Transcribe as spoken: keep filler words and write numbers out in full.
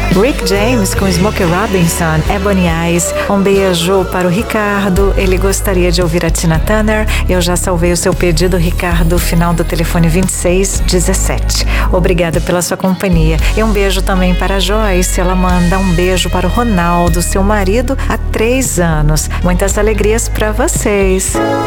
Rick James com Smokey Robinson, Ebony Eyes. Um beijo para o Ricardo, ele gostaria de ouvir a Tina Turner. Eu já salvei o seu pedido, Ricardo, final do telefone vinte e seis dezessete. Obrigada pela sua companhia. E um beijo também para a Joyce, ela manda um beijo para o Ronaldo, seu marido, há três anos. Muitas alegrias para vocês.